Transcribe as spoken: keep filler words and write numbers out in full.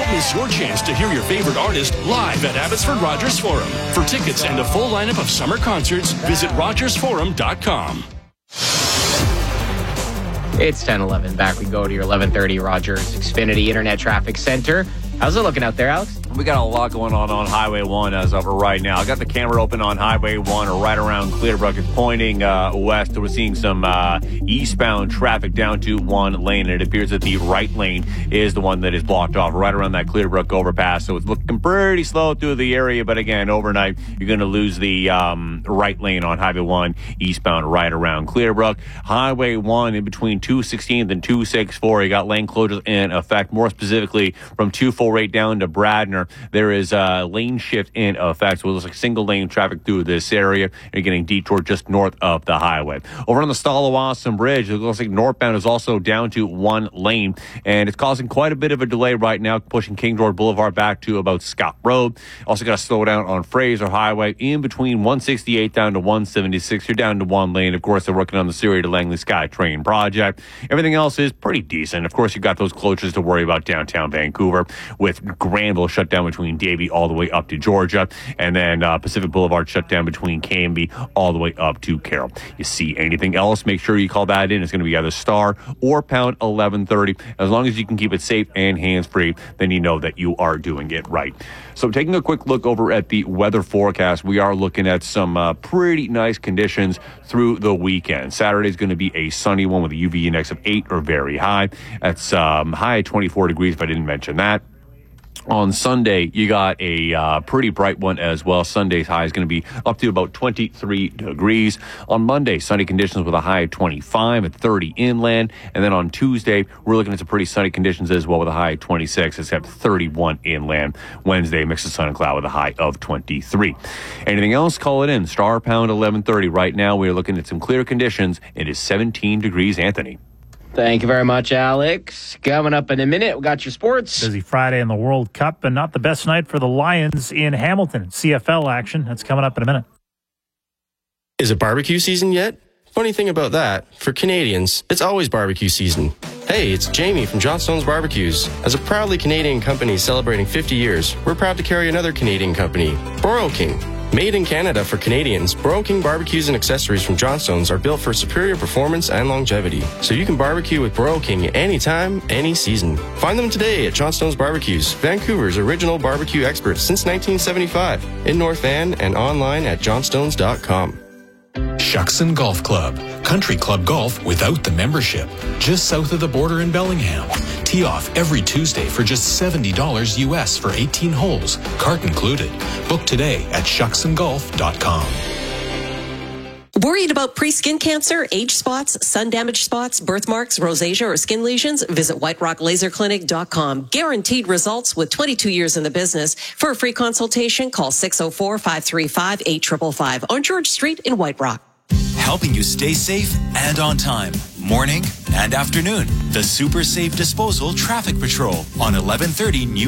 Don't miss your chance to hear your favorite artist live at Abbotsford Rogers Forum. For tickets and a full lineup of summer concerts, visit rogers forum dot com. It's ten eleven. Back we go to your eleven thirty Rogers Xfinity Internet Traffic Center. How's it looking out there, Alex? We got a lot going on on Highway one as of right now. I got the camera open on Highway one right around Clearbrook. It's pointing uh, west. We're seeing some uh, eastbound traffic down to one lane, and it appears that the right lane is the one that is blocked off right around that Clearbrook overpass. So it's looking pretty slow through the area, but again, overnight, you're going to lose the um, right lane on Highway one eastbound right around Clearbrook. Highway one in between two sixteenth and two sixty-four, you got lane closures in effect, more specifically from two forty right down to Bradner. There is a lane shift in effect, so it looks like single lane traffic through this area. You're getting detoured just north of the highway. Over on the Stallawasam Bridge, it looks like northbound is also down to one lane, and it's causing quite a bit of a delay right now, pushing King George Boulevard back to about Scott Road. Also got to slow down on Fraser Highway in between one sixty-eight down to one seventy-six. You're down to one lane. Of course, they're working on the Surrey to Langley SkyTrain project. Everything else is pretty decent. Of course, you've got those closures to worry about downtown Vancouver, with Granville shut down between Davie all the way up to Georgia, and then uh, Pacific Boulevard shut down between Cambie all the way up to Carroll. You see anything else, make sure you call that in. It's going to be either star or pound eleven thirty. As long as you can keep it safe and hands-free, then you know that you are doing it right. So taking a quick look over at the weather forecast, we are looking at some uh, pretty nice conditions through the weekend. Saturday is going to be a sunny one with a U V index of eight or very high. That's um, high at twenty-four degrees, if I didn't mention that. On Sunday, you got a uh, pretty bright one as well. Sunday's high is going to be up to about twenty-three degrees. On Monday, sunny conditions with a high of twenty-five at thirty inland. And then on Tuesday, we're looking at some pretty sunny conditions as well with a high of twenty-six, except thirty-one inland. Wednesday, mix of sun and cloud with a high of twenty-three. Anything else, call it in. Star pound eleven thirty. Right now, we are looking at some clear conditions. It is seventeen degrees, Anthony. Thank you very much, Alex. Coming up in a minute, we got your sports. Busy Friday in the World Cup, and not the best night for the Lions in Hamilton. C F L action. That's coming up in a minute. Is it barbecue season yet? Funny thing about that, for Canadians, it's always barbecue season. Hey, it's Jamie from Johnstone's Barbecues. As a proudly Canadian company celebrating fifty years, we're proud to carry another Canadian company, Broil King. Made in Canada for Canadians, Broil King barbecues and accessories from Johnstone's are built for superior performance and longevity, so you can barbecue with Broil King anytime, any season. Find them today at Johnstone's Barbecues, Vancouver's original barbecue experts since nineteen seventy-five, in North Van and online at johnstones dot com. Shuckson Golf Club. Country club golf without the membership. Just south of the border in Bellingham. Tee off every Tuesday for just seventy dollars U S for eighteen holes, cart included. Book today at shuckson golf dot com. Worried about pre-skin cancer, age spots, sun-damaged spots, birthmarks, rosacea, or skin lesions? Visit white rock laser clinic dot com. Guaranteed results with twenty-two years in the business. For a free consultation, call six oh four, five three five, eight five five five on George Street in White Rock. Helping you stay safe and on time. Morning and afternoon. The Super Safe Disposal Traffic Patrol on eleven thirty New